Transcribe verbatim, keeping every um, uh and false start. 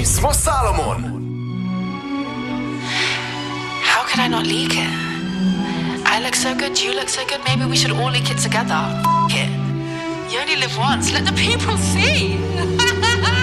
mismo Salomon. How could I not leak it? I look so good, you look so good, maybe we should all leak it together. F it. You only live once, let the people see.